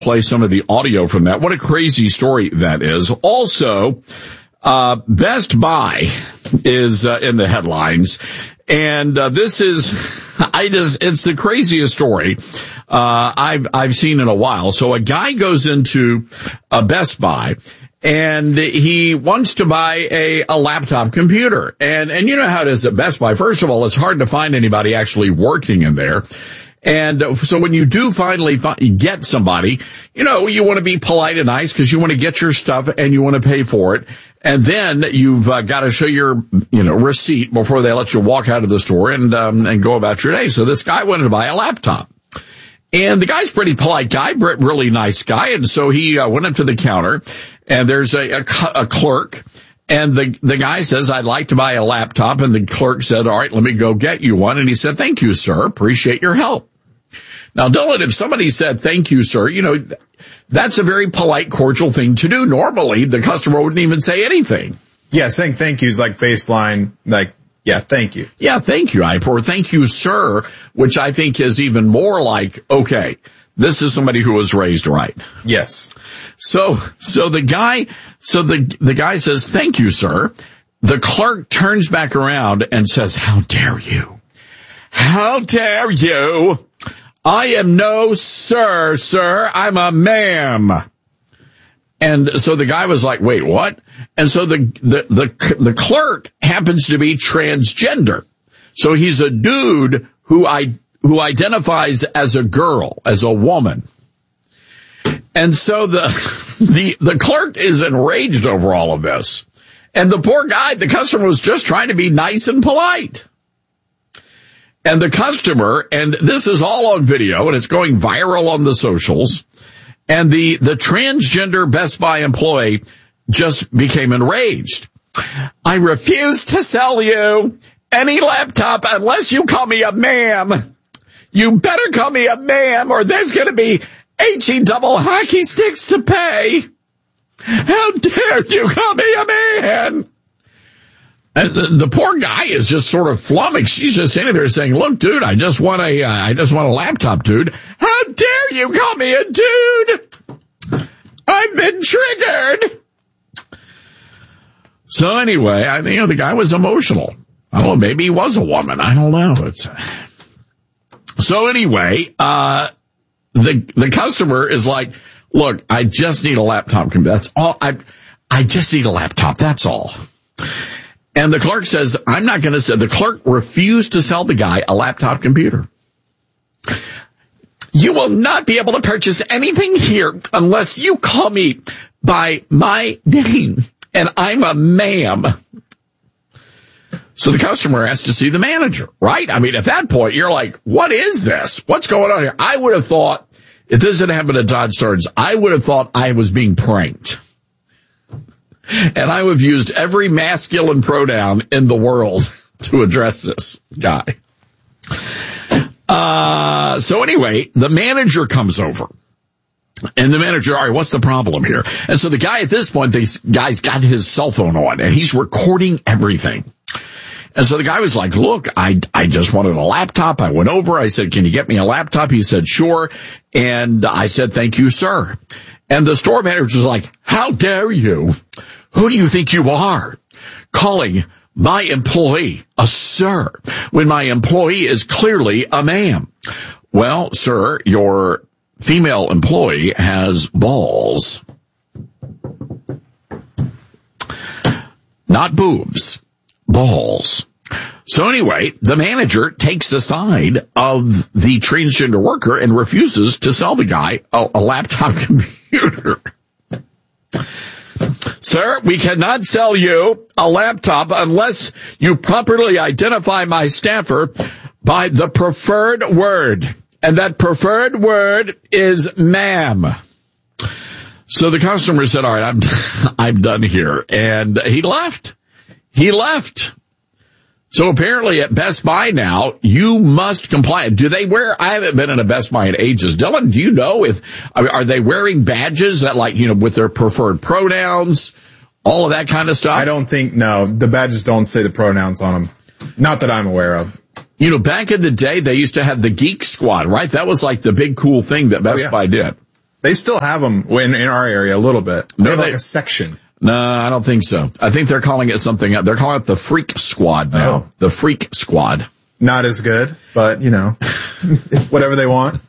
play some of the audio from that. What a crazy story that is. Also, Best Buy is in the headlines. And this is, it's the craziest story I've seen in a while. So a guy goes into a Best Buy and he wants to buy a laptop computer. And you know how it is at Best Buy. First of all, it's hard to find anybody actually working in there. And so when you do finally get somebody, you know, you want to be polite and nice because you want to get your stuff and you want to pay for it. And then you've got to show your, receipt before they let you walk out of the store and go about your day. So this guy wanted to buy a laptop. And the guy's a pretty polite guy, really nice guy. And so he went up to the counter and there's a clerk. And the guy says, I'd like to buy a laptop. And the clerk said, all right, let me go get you one. And he said, thank you, sir. Appreciate your help. Now, Dylan, if somebody said, thank you, sir, that's a very polite, cordial thing to do. Normally, the customer wouldn't even say anything. Yeah, saying thank you is like baseline, yeah, thank you. Yeah, thank you, or thank you, sir, which I think is even more like, okay, this is somebody who was raised right. Yes. So the guy says, thank you, sir. The clerk turns back around and says, how dare you? How dare you? I am no sir, I'm a ma'am. And so the guy was like, wait, what? And so the clerk happens to be transgender. So he's a dude who identifies as a girl, as a woman. And so the clerk is enraged over all of this. And the poor guy, the customer, was just trying to be nice and polite. And the customer, and this is all on video, and it's going viral on the socials, and the transgender Best Buy employee just became enraged. I refuse to sell you any laptop unless you call me a ma'am. You better call me a ma'am or there's going to be HE double hockey sticks to pay. How dare you call me a man? And the poor guy is just sort of flummoxed. She's just standing there saying, look, dude, I just want a laptop, dude. How dare you call me a dude? I've been triggered. So anyway, the guy was emotional. I don't know, maybe he was a woman. I don't know. So anyway, the customer is like, look, I just need a laptop. That's all. I just need a laptop. That's all. And the clerk says, I'm not going to sell. The clerk refused to sell the guy a laptop computer. You will not be able to purchase anything here unless you call me by my name. And I'm a ma'am. So the customer has to see the manager, right? I mean, at that point, you're like, what is this? What's going on here? I would have thought, if this had happened at Dodge Stearns, I would have thought I was being pranked. And I would have used every masculine pronoun in the world to address this guy. So anyway, the manager comes over. And the manager, all right, what's the problem here? And so the guy at this point, this guy's got his cell phone on and he's recording everything. And so the guy was like, look, I just wanted a laptop. I went over. I said, can you get me a laptop? He said, sure. And I said, thank you, sir. And the store manager was like, how dare you? Who do you think you are? Calling my employee a sir when my employee is clearly a ma'am. Well, sir, your female employee has balls. Not boobs. Balls. So anyway, the manager takes the side of the transgender worker and refuses to sell the guy a laptop computer. Sir, we cannot sell you a laptop unless you properly identify my staffer by the preferred word. And that preferred word is ma'am. So the customer said, all right, I'm done here. And he left. So apparently at Best Buy now, you must comply. Do they wear, I haven't been in a Best Buy in ages. Dylan, do you know are they wearing badges that with their preferred pronouns, all of that kind of stuff? I don't think, no, the badges don't say the pronouns on them. Not that I'm aware of. Back in the day, they used to have the Geek Squad, right? That was like the big cool thing that Best Buy did. They still have them in our area a little bit. They have like a section. No, I don't think so. I think they're calling it something. They're calling it the Freak Squad now. The Freak Squad. Not as good, but whatever they want.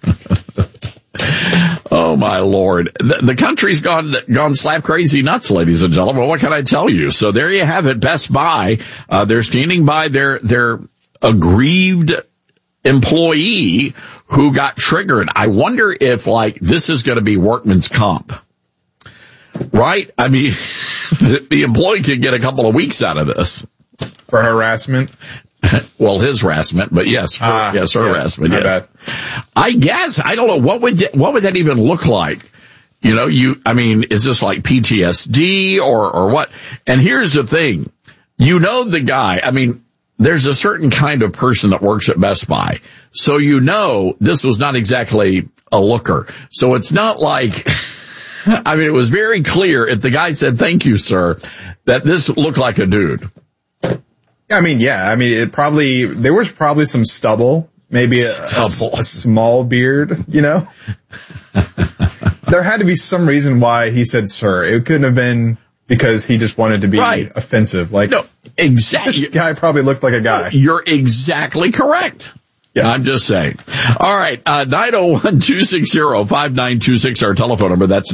Oh my Lord. The country's gone slap crazy nuts, ladies and gentlemen. What can I tell you? So there you have it. Best Buy, they're standing by their aggrieved employee who got triggered. I wonder if this is going to be workman's comp. Right? I mean, the employee could get a couple of weeks out of this. For harassment? Well, his harassment, but yes, her harassment. Yes. Bad. I guess, I don't know, what would that even look like? Is this like PTSD or what? And here's the thing. The guy, there's a certain kind of person that works at Best Buy. So this was not exactly a looker. So it's not like, it was very clear if the guy said, "Thank you, sir," that this looked like a dude. There was probably some stubble, maybe a small beard, There had to be some reason why he said sir. It couldn't have been because he just wanted to be offensive. No, exactly. This guy probably looked like a guy. You're exactly correct. Yeah. I'm just saying. All right. 901-260-5926, our telephone number. That's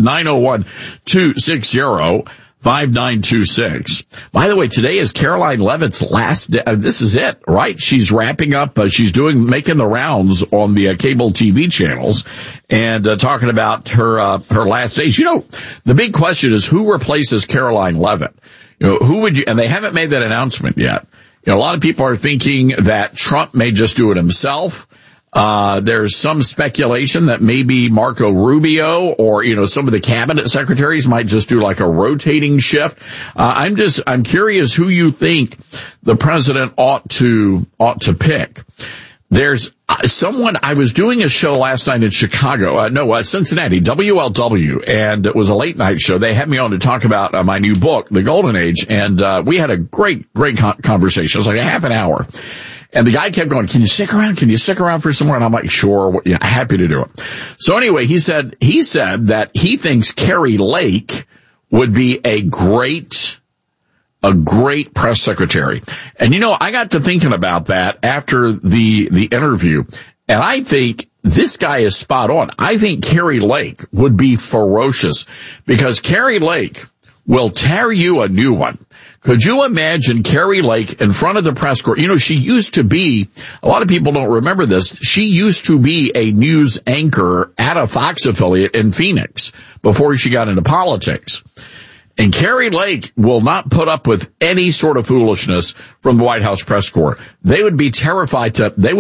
901-260-5926. By the way, today is Karoline Leavitt's last day. This is it, right? She's wrapping up. She's making the rounds on the cable TV channels and talking about her last days. The big question is who replaces Karoline Leavitt? Who would you, and they haven't made that announcement yet. A lot of people are thinking that Trump may just do it himself. There's some speculation that maybe Marco Rubio or, some of the cabinet secretaries might just do like a rotating shift. I'm curious who you think the president ought to pick. There's someone, I was doing a show last night in Chicago, Cincinnati, WLW, and it was a late night show. They had me on to talk about my new book, The Golden Age, and we had a great conversation. It was like a half an hour. And the guy kept going, "Can you stick around? Can you stick around for some more?" And I'm like, "Sure, happy to do it." So anyway, he said that he thinks Kari Lake would be a great press secretary. And I got to thinking about that after the interview. And I think this guy is spot on. I think Kari Lake would be ferocious because Kari Lake will tear you a new one. Could you imagine Kari Lake in front of the press corps? She used to be, a lot of people don't remember this, she used to be a news anchor at a Fox affiliate in Phoenix before she got into politics. And Kari Lake will not put up with any sort of foolishness from the White House press corps. They would be terrified.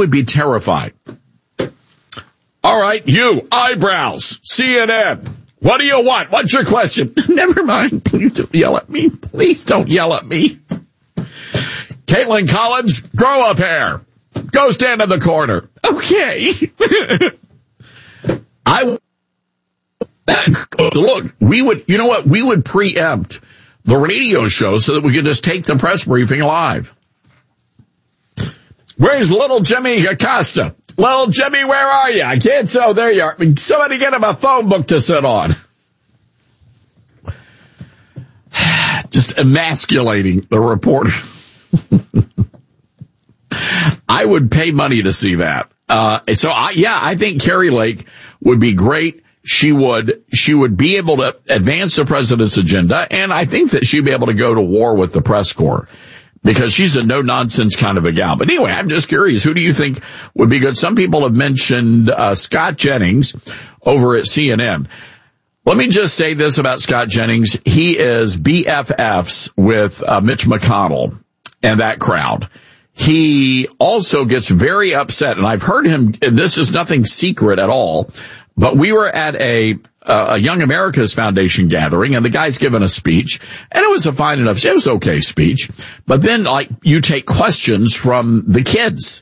All right, you, eyebrows, CNN. What do you want? What's your question? Never mind. Please don't yell at me. Please don't yell at me. Caitlin Collins, grow up hair. Go stand in the corner. Okay. Look, we would preempt the radio show so that we could just take the press briefing live. Where's little Jimmy Acosta? Little Jimmy, where are you? I can't. Oh, there you are. Somebody get him a phone book to sit on. Just emasculating the reporter. I would pay money to see that. I think Kari Lake would be great. She would be able to advance the president's agenda, and I think that she'd be able to go to war with the press corps because she's a no-nonsense kind of a gal. But anyway, I'm just curious, who do you think would be good? Some people have mentioned Scott Jennings over at CNN. Let me just say this about Scott Jennings. He is BFFs with Mitch McConnell and that crowd. He also gets very upset, and I've heard him, this is nothing secret at all, but we were at a Young America's Foundation gathering, and the guy's given a speech, and it was a fine enough, it was okay speech, but then, you take questions from the kids,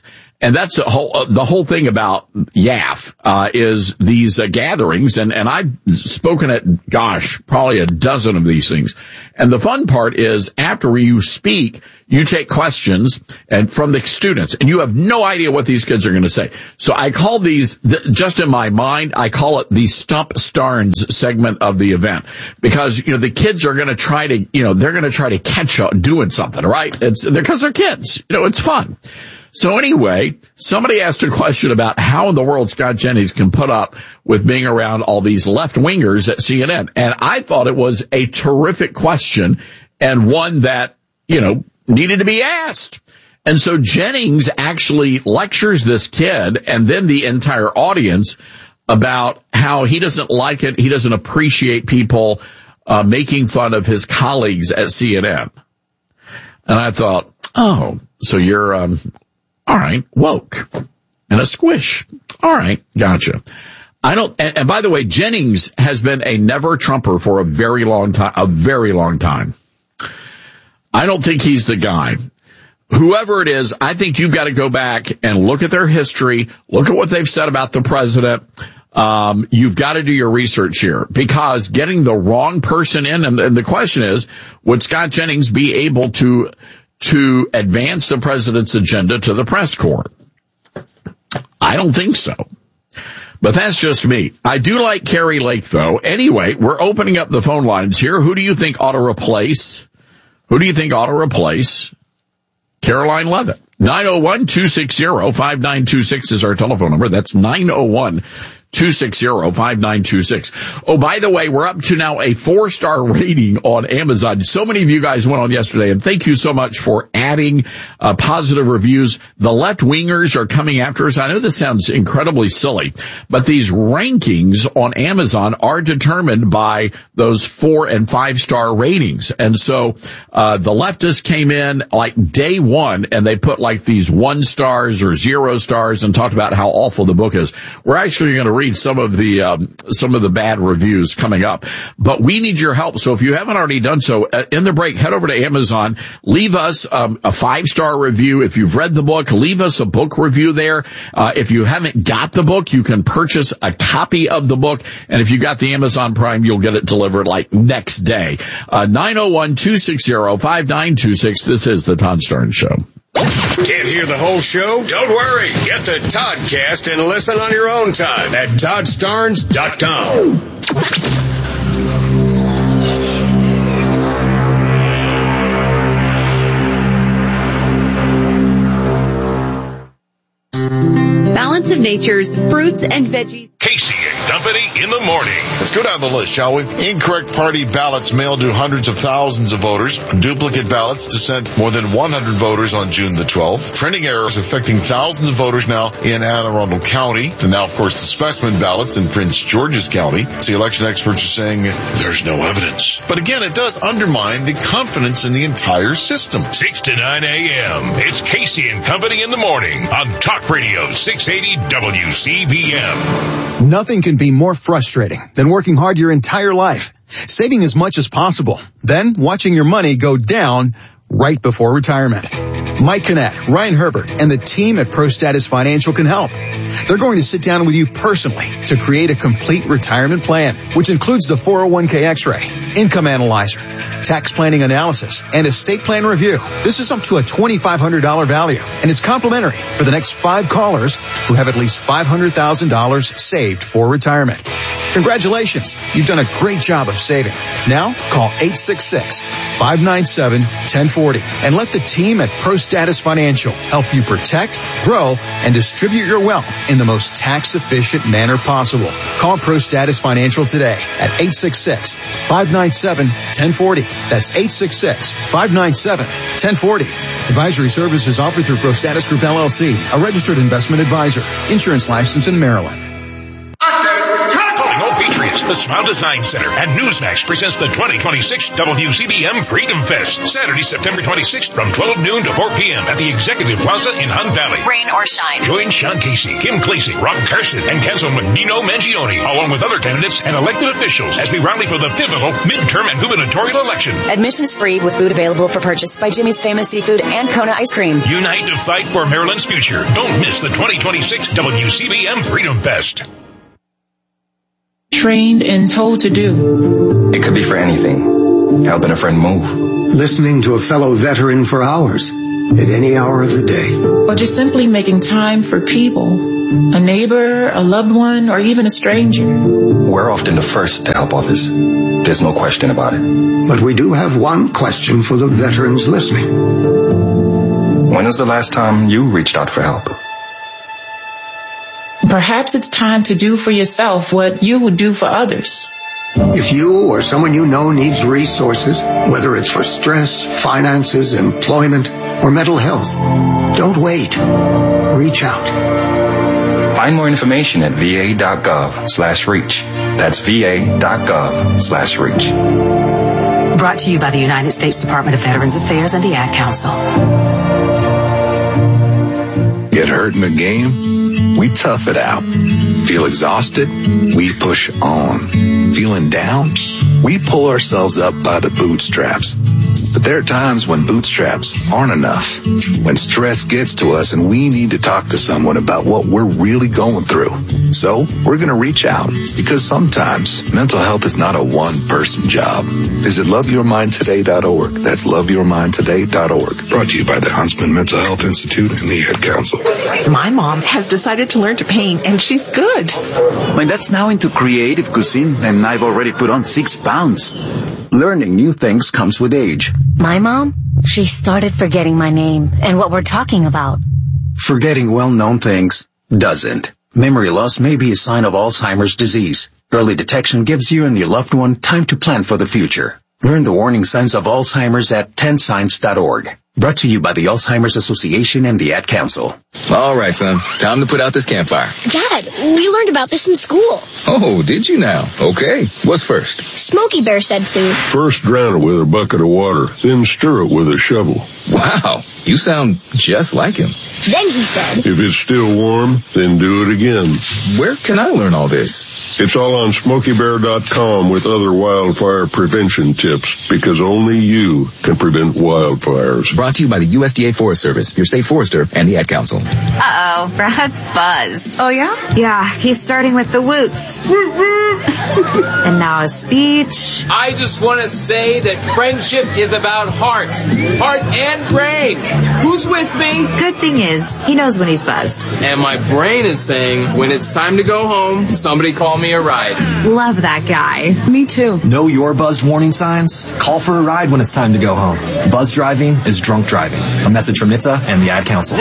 And that's the whole thing about YAF, is these gatherings. And I've spoken at, probably a dozen of these things. And the fun part is after you speak, you take questions and from the students, and you have no idea what these kids are going to say. So I call these, just in my mind, I call it the Stump Starnes segment of the event, because, the kids are going to try to, they're going to try to catch up doing something, right? Because they're kids. It's fun. So anyway, somebody asked a question about how in the world Scott Jennings can put up with being around all these left-wingers at CNN. And I thought it was a terrific question, and one that, needed to be asked. And so Jennings actually lectures this kid and then the entire audience about how he doesn't like it. He doesn't appreciate people making fun of his colleagues at CNN. And I thought, oh, so you're, all right, woke and a squish. All right. Gotcha. And by the way, Jennings has been a never Trumper for a very long time. I don't think he's the guy. Whoever it is, I think you've got to go back and look at their history, look at what they've said about the president. You've got to do your research here, because getting the wrong person in, and the question is, would Scott Jennings be able to advance the president's agenda to the press corps? I don't think so. But that's just me. I do like Kari Lake, though. Anyway, we're opening up the phone lines here. Who do you think ought to replace Caroline Leavitt? 901-260-5926 is our telephone number. That's 901-260-5926. Oh, by the way, we're up to now a 4-star rating on Amazon. So many of you guys went on yesterday, and thank you so much for adding positive reviews. The left-wingers are coming after us. I know this sounds incredibly silly, but these rankings on Amazon are determined by those 4- and 5-star ratings. And so the leftists came in like day one, and they put like these 1 stars or 0 stars and talked about how awful the book is. We're actually going to read some of the bad reviews coming up, but we need your help. So if you haven't already done so, in the break, head over to Amazon, leave us a 5-star review. If you've read the book, leave us a book review there. If you haven't got the book, you can purchase a copy of the book, and if you got the Amazon Prime, you'll get it delivered like next day. 901-260-5926. This is the Todd Starnes Show. Can't hear the whole show? Don't worry. Get the Toddcast and listen on your own time at ToddStarnes.com. Balance of Nature's fruits and veggies. Casey and Company in the morning. Let's go down the list, shall we? Incorrect party ballots mailed to hundreds of thousands of voters. Duplicate ballots to send more than 100 voters on June the 12th. Printing errors affecting thousands of voters now in Anne Arundel County. And now, of course, the specimen ballots in Prince George's County. The election experts are saying there's no evidence. But again, it does undermine the confidence in the entire system. 6 to 9 a.m. It's Casey and Company in the morning on Talk Radio 680 WCBM. Nothing can be more frustrating than working hard your entire life, saving as much as possible, then watching your money go down right before retirement. Mike Kinnett, Ryan Herbert, and the team at ProStatus Financial can help. They're going to sit down with you personally to create a complete retirement plan, which includes the 401k X-ray, income analyzer, tax planning analysis, and estate plan review. This is up to a $2,500 value, and it's complimentary for the next 5 callers who have at least $500,000 saved for retirement. Congratulations. You've done a great job of saving. Now, call 866-597-1040 and let the team at ProStatus Financial help you protect, grow, and distribute your wealth in the most tax-efficient manner possible. Call ProStatus Financial today at 866-597-1040. That's 866-597-1040. Advisory services offered through ProStatus Group LLC, a registered investment advisor. Insurance license in Maryland. Calling all Patriots. Studios, the Smile Design Center, and Newsmax presents the 2026 WCBM Freedom Fest, Saturday, September 26th from 12 noon to 4 p.m. at the Executive Plaza in Hunt Valley. Rain or shine. Join Sean Casey, Kim Clasey, Rob Carson, and Councilman Nino Mangione, along with other candidates and elected officials as we rally for the pivotal midterm and gubernatorial election. Admission is free with food available for purchase by Jimmy's Famous Seafood and Kona Ice Cream. Unite to fight for Maryland's future. Don't miss the 2026 WCBM Freedom Fest. Trained and told to do. It could be for anything. Helping a friend move. Listening to a fellow veteran for hours. At any hour of the day. Or just simply making time for people. A neighbor, a loved one, or even a stranger. We're often the first to help others. There's no question about it. But we do have one question for the veterans listening. When was the last time you reached out for help? Perhaps it's time to do for yourself what you would do for others. If you or someone you know needs resources, whether it's for stress, finances, employment, or mental health, don't wait. Reach out. Find more information at va.gov/reach. That's va.gov/reach. Brought to you by the United States Department of Veterans Affairs and the Ad Council. Get hurt in the game? We tough it out. Feel exhausted? We push on. Feeling down? We pull ourselves up by the bootstraps. But there are times when bootstraps aren't enough. When stress gets to us and we need to talk to someone about what we're really going through. So we're going to reach out because sometimes mental health is not a one-person job. Visit loveyourmindtoday.org. That's loveyourmindtoday.org. Brought to you by the Huntsman Mental Health Institute and the Ad Council. My mom has decided to learn to paint, and she's good. My dad's now into creative cuisine, and I've already put on 6 pounds. Learning new things comes with age. My mom, she started forgetting my name and what we're talking about. Forgetting well-known things doesn't. Memory loss may be a sign of Alzheimer's disease. Early detection gives you and your loved one time to plan for the future. Learn the warning signs of Alzheimer's at 10signs.org. Brought to you by the Alzheimer's Association and the Ad Council. All right, son. Time to put out this campfire. Dad, we learned about this in school. Oh, did you now? Okay. What's first? Smokey Bear said to. First drown it with a bucket of water, then stir it with a shovel. Wow. You sound just like him. Then he said. If it's still warm, then do it again. Where can I learn all this? It's all on SmokeyBear.com with other wildfire prevention tips, because only you can prevent wildfires. Brought to you by the USDA Forest Service, your state forester, and the Ad Council. Uh-oh, Brad's buzzed. Oh, yeah? Yeah, he's starting with the woots. And now a speech. I just want to say that friendship is about heart and brain. Who's with me? Good thing is, he knows when he's buzzed. And my brain is saying, when it's time to go home, somebody call me a ride. Love that guy. Me too. Know your buzzed warning signs? Call for a ride when it's time to go home. Buzz driving is drunk driving. A message from NHTSA and the Ad Council.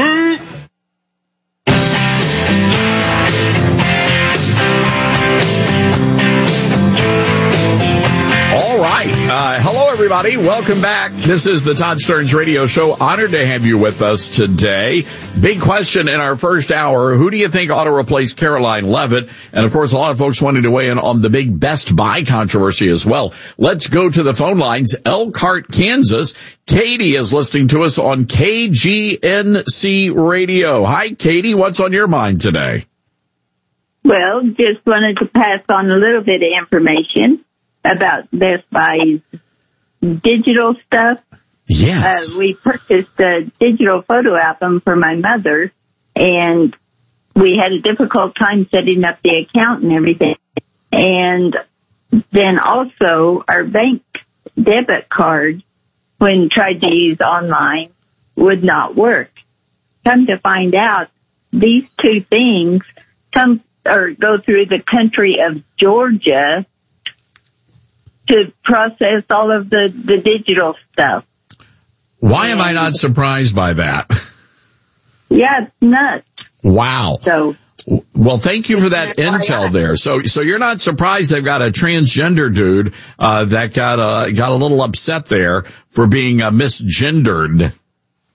Hello, everybody. Welcome back. This is the Todd Stearns Radio Show. Honored to have you with us today. Big question in our first hour. Who do you think ought to replace Caroline Leavitt? And, of course, a lot of folks wanted to weigh in on the big Best Buy controversy as well. Let's go to the phone lines. Elkhart, Kansas. Katie is listening to us on KGNC Radio. Hi, Katie. What's on your mind today? Well, just wanted to pass on a little bit of information about Best Buy's digital stuff. Yes. We purchased a digital photo album for my mother, and we had a difficult time setting up the account and everything. And then also our bank debit card, when tried to use online, would not work. Come to find out, these two things go through the country of Georgia to process all of the digital stuff. Why am I not surprised by that? Yeah, it's nuts. Wow. So, well, thank you for that intel there. So you're not surprised they've got a transgender dude that got a little upset there for being misgendered.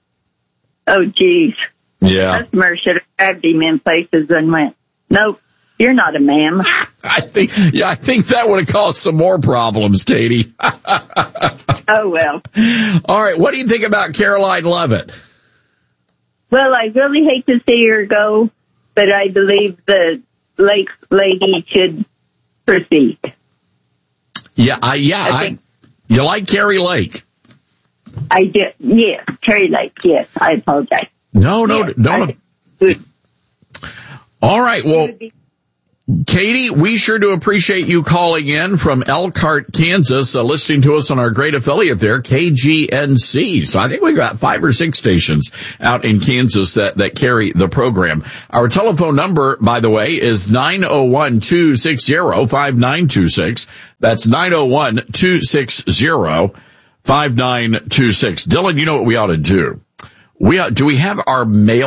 Oh, geez. Yeah. Customer should have grabbed him in places and went, nope. You're not a ma'am. I think that would have caused some more problems, Katie. Oh, well. All right. What do you think about Caroline Levitt? Well, I really hate to see her go, but I believe the Lake lady should proceed. You like Carrie Lake? I do. Yes, Carrie Lake. Yes, I apologize. No. All right. Well, Katie, we sure do appreciate you calling in from Elkhart, Kansas, listening to us on our great affiliate there, KGNC. So I think we've got 5 or 6 stations out in Kansas that carry the program. Our telephone number, by the way, is 901-260-5926. That's 901-260-5926. Dylan, you know what we ought to do? Do we have our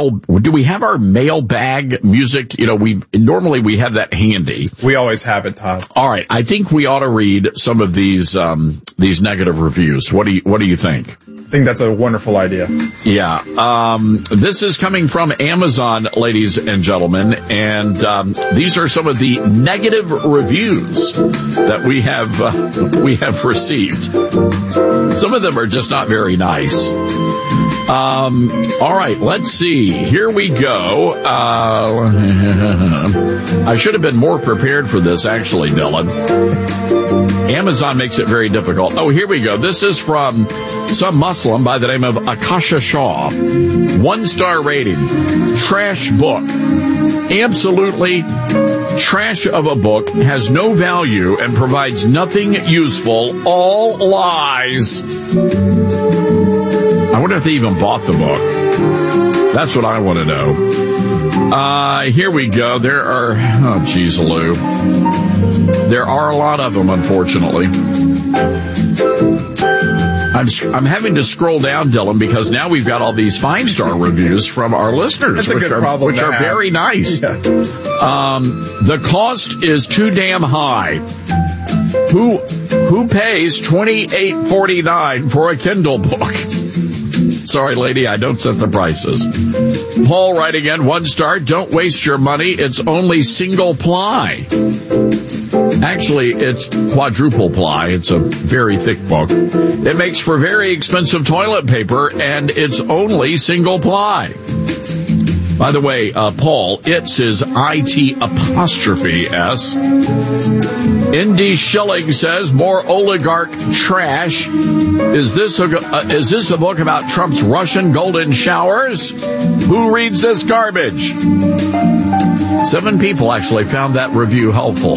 mailbag music? You know, normally we have that handy. We always have it, Todd. All right. I think we ought to read some of these negative reviews. What do you think? I think that's a wonderful idea. Yeah. This is coming from Amazon, ladies and gentlemen, and these are some of the negative reviews that we have received. Some of them are just not very nice. All right, let's see. Here we go. I should have been more prepared for this, actually, Dylan. Amazon makes it very difficult. Oh, here we go. This is from some Muslim by the name of Akasha Shaw. 1-star rating. Trash book. Absolutely trash of a book. Has no value and provides nothing useful. All lies. I wonder if they even bought the book. That's what I want to know. Here we go. There are, oh, geez, Lou. There are a lot of them, unfortunately. I'm having to scroll down, Dylan, because now we've got all these 5-star reviews from our listeners, which are very nice. Yeah. The cost is too damn high. Who pays $28.49 for a Kindle book? Sorry, lady, I don't set the prices. Paul writing in 1-star, don't waste your money. It's only single ply. Actually, it's quadruple ply. It's a very thick book. It makes for very expensive toilet paper, and it's only single ply. By the way, Paul, it's his IT''S. Indy Schilling says, more oligarch trash. Is this a book about Trump's Russian golden showers? Who reads this garbage? 7 people actually found that review helpful.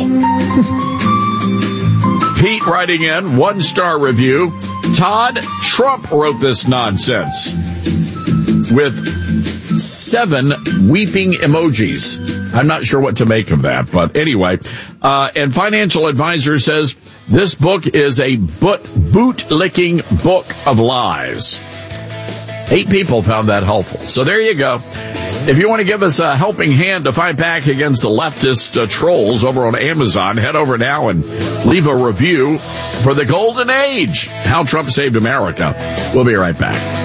Pete writing in, 1-star review. Todd, Trump wrote this nonsense. With 7 weeping emojis. I'm not sure what to make of that, but anyway. And Financial Advisor says, this book is a boot-licking book of lies. 8 people found that helpful. So there you go. If you want to give us a helping hand to fight back against the leftist trolls over on Amazon, head over now and leave a review for the Golden Age, How Trump Saved America. We'll be right back.